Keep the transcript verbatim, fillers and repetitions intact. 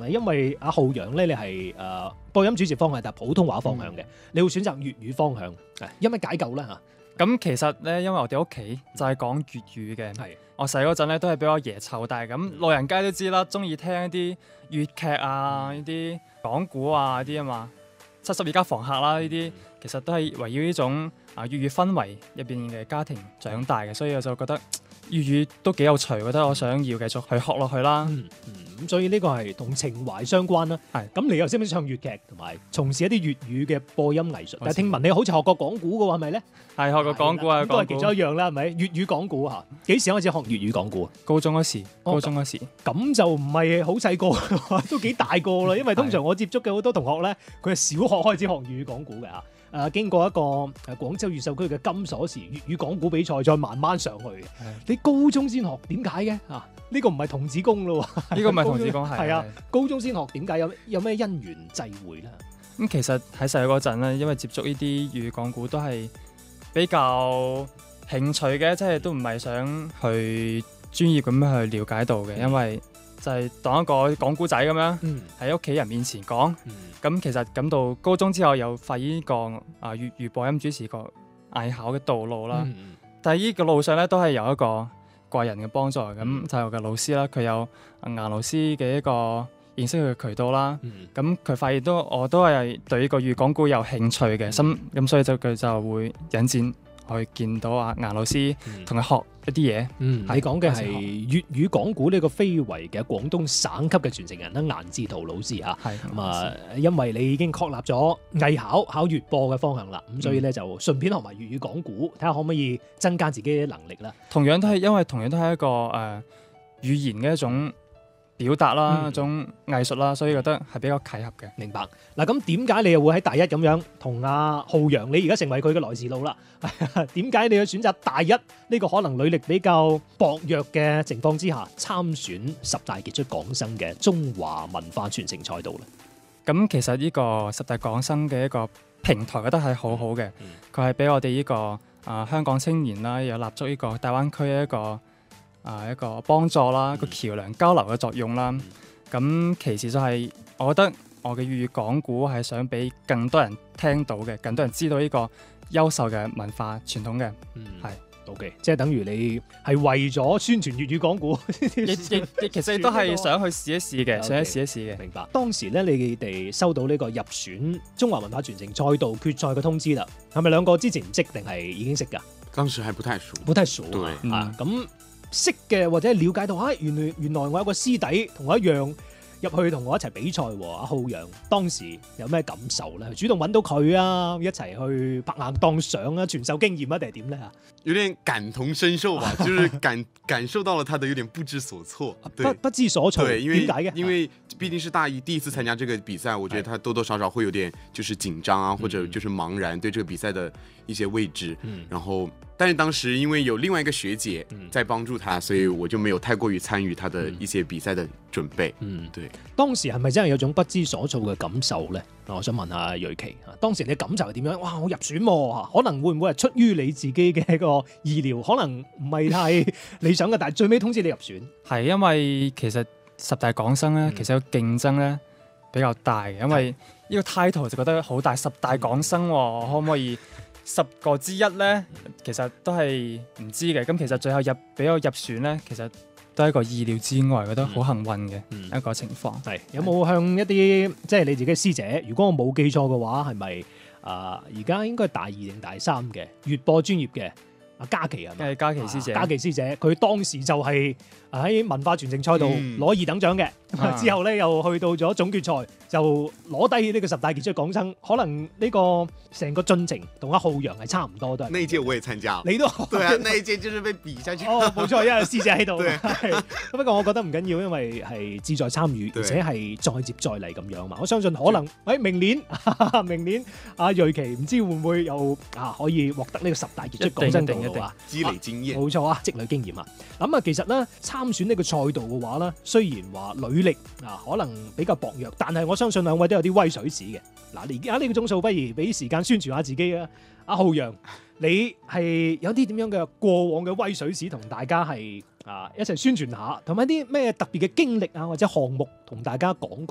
咧？因為阿浩洋咧，你係誒播音主持方向係普通話方向嘅，嗯、你會選擇粵語方向，因為解救啦嚇。 咁其實咧，因為我哋屋企就係講粵語嘅， 係我細嗰陣咧都係比較爺湊，但係咁老人家都知啦，中意聽一啲粵劇啊、呢啲講古啊啲啊嘛，七十二家房客啦呢啲，其實都係圍繞呢種啊粵語氛圍入邊嘅家庭長大嘅，所以我就覺得粵語都幾有趣，覺得我想要繼續去學落去啦。 嗯嗯，咁所以呢個係同情懷相關啦。 係， 咁你又識唔識唱粵劇同埋從事一啲粵語嘅播音藝術？但係聽聞你好似學過講古嘅喎，係咪咧？ 係學過講古啊， 都係其中一樣啦，係咪？粵語講古嚇，幾時開始學粵語講古啊？ 高中嗰時，高中嗰時。 咁就唔係好細個，都幾大個啦。因為通常我接觸嘅好多同學咧，佢係小學開始學粵語講古嘅嚇。誒、呃、經過一個誒廣州越秀區嘅金鎖匙粵語講古比賽，再慢慢上去嘅。你高中先學點解嘅啊？呢、這個唔係童子功咯喎， 呢個唔係童子功係。係啊，高中先學點解？有有咩因緣際會咧？ 咁其實喺細個嗰陣咧，因為接觸呢啲粵語講古都係比較興趣嘅，即係都唔係想去專業咁樣去了解到嘅，因為就係當一個講古仔咁樣喺屋企人面前講。咁、嗯、其實咁到高中之後又發現呢個啊粵語播音主持個藝考嘅道路啦。嗯、但係呢個路上咧都係有一個貴人嘅幫助，咁、嗯、就係我嘅老師啦，佢有顏老師嘅一個認識佢嘅渠道啦。咁佢、嗯、發現都我都係對呢個粵語講古有興趣嘅，咁咁、嗯、所以就佢就會引薦我去見到阿顏老師，同佢、嗯、學一啲嘢。嗯， 你講嘅係粵語講古呢個非遺嘅廣東省級嘅傳承人啦，顏志圖老師嚇。係咁啊，因為你已經確立咗藝考考粵播嘅方向啦，咁、嗯、所以咧就順便學埋粵語講古，睇下可唔可以增加自己嘅能力啦。 同樣都係因為同樣都係一個誒、呃、語言嘅一種表達啦，嗯、一種藝術啦，所以覺得係比較契合嘅。 明白。嗱，咁點解你又會喺大一咁樣同阿浩洋，你而家成為佢嘅來時路啦？點解你要選擇大一呢個可能履歷比較薄弱嘅情況之下參選十大傑出港生嘅中華文化傳承賽道咧？ 咁其實呢個十大港生嘅一個平台，覺得係好好嘅。佢係俾我哋呢、這個啊、呃、香港青年啦，有立足呢個大灣區嘅一個。啊，一個幫助啦，一個橋梁交流嘅作用啦。咁、嗯、其次就係，我覺得我嘅粵語講古係想俾更多人聽到嘅，更多人知道呢個優秀嘅文化傳統嘅。嗯，係 ，OK，即係等於你係為咗宣傳粵語講古， 亦亦其實都係想去試一試嘅， okay，想去試一試嘅。 明白。當時咧，你哋收到呢個入選中華文化傳承賽道決賽嘅通知啦，係咪兩個之前唔識定係已經識㗎？ 當時還不太熟， 不太熟。 對啊，咁、嗯。識嘅或者了解到，啊，原來原來我有個師弟同我一樣入去同我一齊比賽喎。阿浩洋當時有咩感受咧？主動揾到佢啊，一齊去拍硬檔相啊，傳授經驗啊，定係點咧？ 有點感同身受吧，就是感感受到了他的有點不知所措，對不不知所措。 對，因為點解嘅？ 因為畢竟是大一第一次參加這個比賽，我覺得他多多少少會有點就是緊張啊，或者就是茫然對這個比賽的一些位置。嗯，然後但是當時因為有另外一個學姐在幫助他，所以我就沒有太過於參與他的一些比賽的準備。嗯，對。當時係咪真係有種不知所措嘅感受呢？我想問下瑞琪，當時你嘅感受係點樣？哇，我入選喎，可能會唔會係出於你自己嘅一個意料？可能唔係太理想嘅，但係最尾通知你入選。係因為其實十大港生咧，其實個競爭咧比較大嘅，因為呢個 title 就覺得好大，十大港生喎，可唔可以十個之一咧？其實都係唔知嘅。咁其實最後入俾我入選咧，其實都係一個意料之外，覺得好幸運嘅一個情況。係、嗯嗯、有冇向一啲即係你自己師姐？如果我冇記錯嘅話，係咪啊？而家應該係大二定大三嘅粵播專業嘅阿嘉琪係咪？係嘉琪師姐。嘉琪師姐佢當時就係喺文化傳承賽度攞二等獎嘅，嗯、之後咧又去到咗總決賽，就攞低呢個十大傑出港生。可能呢個成個進程同阿浩洋係差唔多都係。 那一屆我也參加， 你都對啊，那一屆就是被比下去。 哦，冇錯，因為師姐喺度。對，不過我覺得唔緊要，因為係志在參與，而且係再接再厲咁樣嘛。我相信可能喺明年，明年阿瑞琪唔知會唔會又啊可以獲得呢個十大傑出港生嘅話， 積累經驗。 冇錯啊，積累經驗啊。咁啊，其實咧參選呢個賽道嘅話咧，雖然話履歷啊可能比較薄弱，但係我相信兩位都有啲威水史嘅。嗱，而家呢個鐘數，不如俾時間宣傳下自己啊！阿浩洋，你係有啲點樣嘅過往嘅威水史同大家係啊一齊宣傳下，同埋啲咩特別嘅經歷啊或者項目同大家講講